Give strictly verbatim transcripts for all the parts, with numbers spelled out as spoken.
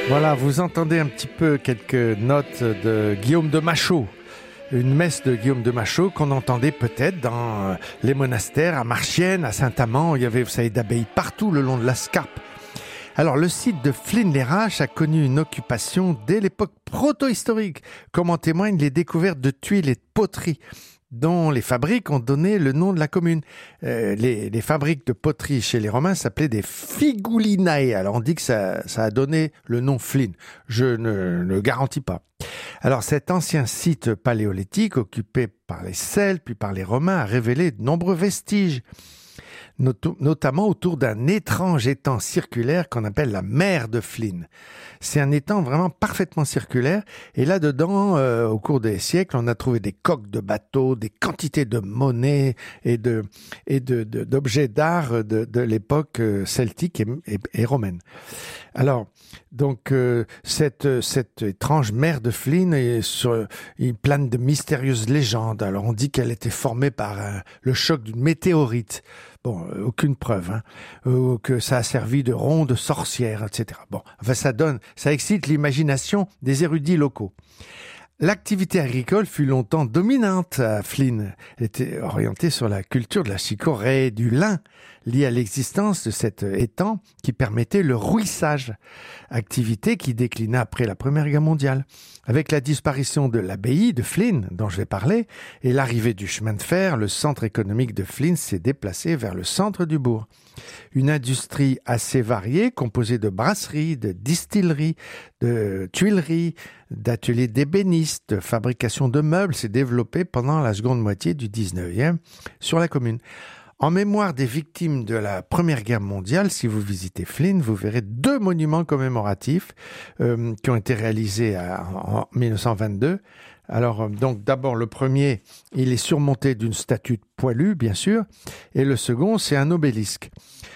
Voilà, vous entendez un petit peu quelques notes de Guillaume de Machaut. Une messe de Guillaume de Machaut qu'on entendait peut-être dans les monastères à Marchiennes, à Saint-Amand. Il y avait, vous savez, d'abbayes partout le long de la Scarpe. Alors, le site de Flins-les-Raches a connu une occupation dès l'époque proto-historique, comme en témoignent les découvertes de tuiles et de poteries, dont les fabriques ont donné le nom de la commune. Euh, les, les fabriques de poterie chez les Romains s'appelaient des figulinae. Alors on dit que ça, ça a donné le nom Flins. Je ne le garantis pas. Alors cet ancien site paléolithique occupé par les Celtes puis par les Romains a révélé de nombreux vestiges, not- notamment autour d'un étrange étang circulaire qu'on appelle la mer de Flins. C'est un étang vraiment parfaitement circulaire et là-dedans, euh, au cours des siècles, on a trouvé des coques de bateaux, des quantités de monnaies et, de, et de, de, d'objets d'art de, de l'époque celtique et, et, et romaine. Alors, donc, euh, cette, cette étrange mer de Flins est sur, il plane de mystérieuses légendes. Alors, on dit qu'elle était formée par euh, le choc d'une météorite. Bon, euh, aucune preuve, hein, euh, que ça a servi de ronde sorcière, et cetera. Bon, enfin, ça donne, ça excite l'imagination des érudits locaux. L'activité agricole fut longtemps dominante à Flins. Elle était orientée sur la culture de la chicorée, du lin, liée à l'existence de cet étang qui permettait le rouissage, activité qui déclina après la Première Guerre mondiale. Avec la disparition de l'abbaye de Flins, dont je vais parler, et l'arrivée du chemin de fer, le centre économique de Flins s'est déplacé vers le centre du bourg. Une industrie assez variée, composée de brasseries, de distilleries, de tuileries, d'ateliers d'ébénistes, de fabrication de meubles s'est développée pendant la seconde moitié du dix-neuvième sur la commune. En mémoire des victimes de la Première Guerre mondiale, si vous visitez Flins, vous verrez deux monuments commémoratifs euh, qui ont été réalisés à, en dix-neuf cent vingt-deux. Alors, donc, d'abord, le premier, il est surmonté d'une statue de poilu, bien sûr, et le second, c'est un obélisque.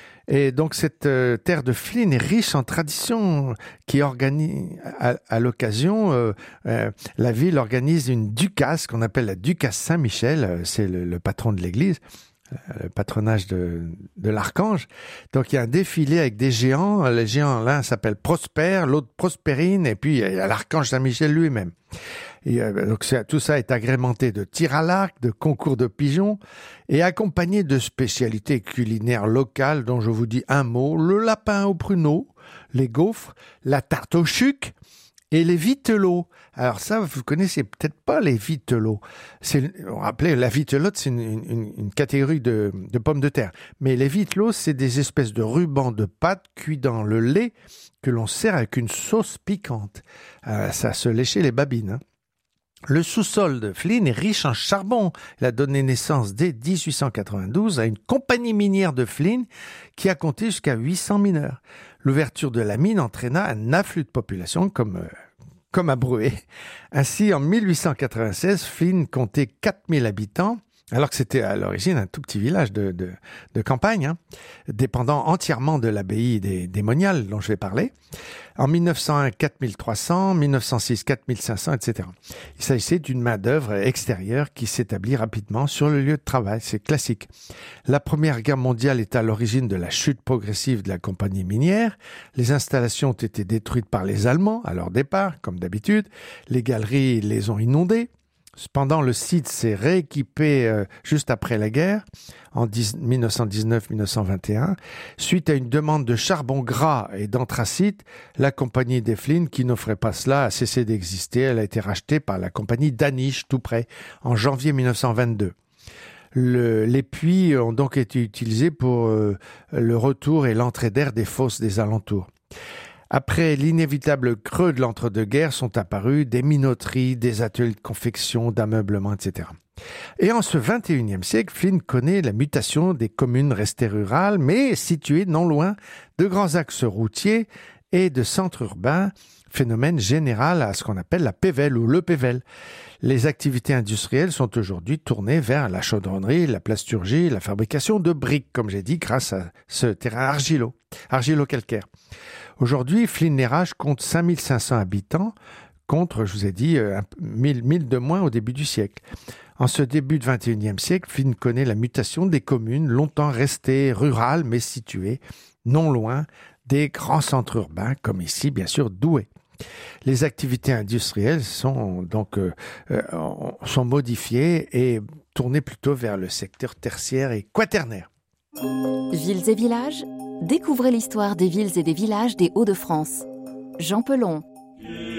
Et donc, cette euh, terre de Flins est riche en traditions qui organise, à, à l'occasion, euh, euh, la ville organise une ducasse qu'on appelle la ducasse Saint-Michel, euh, c'est le, le patron de l'église, le patronage de, de l'archange. Donc, il y a un défilé avec des géants. Les géants, l'un s'appelle Prosper, l'autre Prospérine, et puis il y a l'archange Saint-Michel lui-même. Et, euh, donc, c'est, tout ça est agrémenté de tirs à l'arc, de concours de pigeons, et accompagné de spécialités culinaires locales dont je vous dis un mot: le lapin au pruneau, les gaufres, la tarte au chuc, et les vitelots. Alors ça, vous connaissez peut-être pas les vitelots. C'est, on rappelait, la vitelotte, c'est une, une, une catégorie de, de pommes de terre. Mais les vitelots, c'est des espèces de rubans de pâte cuits dans le lait que l'on sert avec une sauce piquante. Euh, ça se léchait les babines, hein. Le sous-sol de Flins est riche en charbon. Il a donné naissance dès dix-huit cent quatre-vingt-douze à une compagnie minière de Flins qui a compté jusqu'à huit cents mineurs. L'ouverture de la mine entraîna un afflux de population comme, euh, comme à Bruay. Ainsi, en mille huit cent quatre-vingt-seize, Flins comptait quatre mille habitants, alors que c'était à l'origine un tout petit village de, de, de campagne, hein, dépendant entièrement de l'abbaye des, des Moniales dont je vais parler. En mille neuf cent un, quatre mille trois cents, mille neuf cent six, quatre mille cinq cents, et cetera. Il s'agissait d'une main-d'œuvre extérieure qui s'établit rapidement sur le lieu de travail. C'est classique. La Première Guerre mondiale est à l'origine de la chute progressive de la compagnie minière. Les installations ont été détruites par les Allemands à leur départ, comme d'habitude. Les galeries les ont inondées. Cependant, le site s'est rééquipé euh, juste après la guerre, en mille neuf cent dix-neuf mille neuf cent vingt et un. Suite à une demande de charbon gras et d'anthracite, la compagnie des Flins, qui n'offrait pas cela, a cessé d'exister. Elle a été rachetée par la compagnie Danish, tout près, en janvier mille neuf cent vingt-deux. Le, les puits ont donc été utilisés pour euh, le retour et l'entrée d'air des fosses des alentours. Après l'inévitable creux de l'entre-deux-guerres sont apparus des minoteries, des ateliers de confection, d'ameublement, et cetera. Et en ce vingt et unième siècle, Flins connaît la mutation des communes restées rurales, mais situées non loin de grands axes routiers et de centres urbains, phénomène général à ce qu'on appelle la Pévèle ou le Pévèle. Les activités industrielles sont aujourd'hui tournées vers la chaudronnerie, la plasturgie, la fabrication de briques, comme j'ai dit, grâce à ce terrain argilo, argilo-calcaire. Aujourd'hui, Flins-les-Raches compte cinq mille cinq cents habitants contre, je vous ai dit, mille, mille de moins au début du siècle. En ce début du vingt et unième siècle, Flins connaît la mutation des communes longtemps restées rurales mais situées non loin des grands centres urbains, comme ici, bien sûr, Douai. Les activités industrielles sont donc euh, euh, sont modifiées et tournées plutôt vers le secteur tertiaire et quaternaire. Villes et villages, découvrez l'histoire des villes et des villages des Hauts-de-France. Jean Pelon.